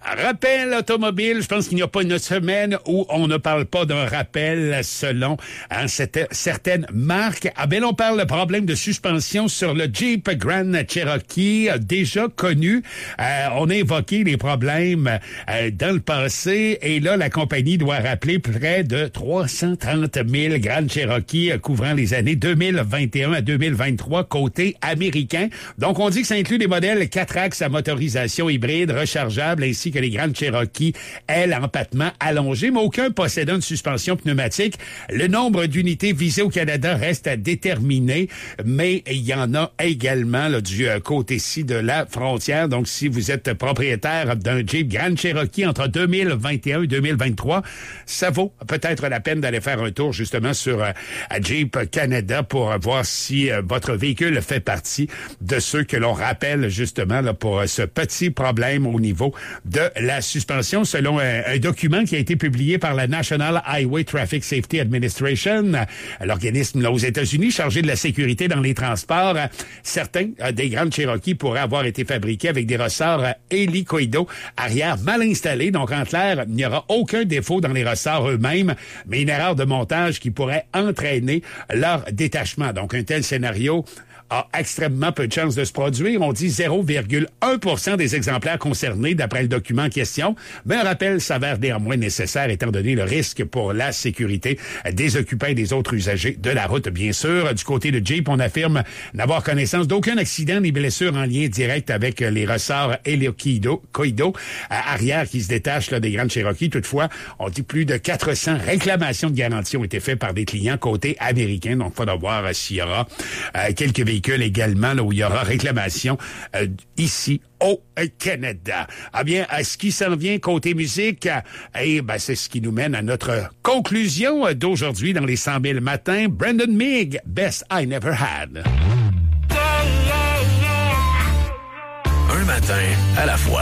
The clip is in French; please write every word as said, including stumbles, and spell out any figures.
Rappel automobile, je pense qu'il n'y a pas une semaine où on ne parle pas d'un rappel selon hein, cette, certaines marques. Ah ben, on parle de problème de suspension sur le Jeep Grand Cherokee, déjà connu. Euh, on a évoqué les problèmes euh, dans le passé et là, la compagnie doit rappeler près de trois cent trente mille Grand Cherokee euh, couvrant les années deux mille vingt et un à deux mille vingt-trois côté américain. Donc, on dit que ça inclut des modèles quatre axes à motorisation hybride rechargeable ainsi que les Grand Cherokee, elles, empattement allongé, mais aucun possédant de suspension pneumatique. Le nombre d'unités visées au Canada reste à déterminer, mais il y en a également là, du euh, côté-ci de la frontière. Donc, si vous êtes propriétaire d'un Jeep Grand Cherokee entre deux mille vingt et un et deux mille vingt-trois, ça vaut peut-être la peine d'aller faire un tour justement sur euh, Jeep Canada pour voir si euh, votre véhicule fait partie de ceux que l'on rappelle justement là, pour euh, ce petit problème au niveau de la suspension, selon un, un document qui a été publié par la National Highway Traffic Safety Administration, l'organisme là, aux États-Unis chargé de la sécurité dans les transports. Certains euh, des Grand Cherokee pourraient avoir été fabriqués avec des ressorts euh, hélicoïdaux arrière mal installés. Donc, en clair, il n'y aura aucun défaut dans les ressorts eux-mêmes, mais une erreur de montage qui pourrait entraîner leur détachement. Donc, un tel scénario a extrêmement peu de chances de se produire. On dit zéro virgule un pour cent des exemplaires concernés d'après le document en question. Mais un rappel s'avère néanmoins nécessaire étant donné le risque pour la sécurité des occupants et des autres usagers de la route, bien sûr. Du côté de Jeep, on affirme n'avoir connaissance d'aucun accident ni blessure en lien direct avec les ressorts hélicoïdaux arrière qui se détachent là, des Grand Cherokee. Toutefois, on dit plus de quatre cents réclamations de garantie ont été faites par des clients côté américain. Donc, il faudra voir euh, s'il y aura euh, quelques véhicules également là, où il y aura réclamation euh, ici au Canada. Ah bien, à ce qui s'en vient côté musique, eh ben, c'est ce qui nous mène à notre conclusion d'aujourd'hui dans les cent mille matins. Brandon Mieg, Best I Never Had. Un matin à la fois.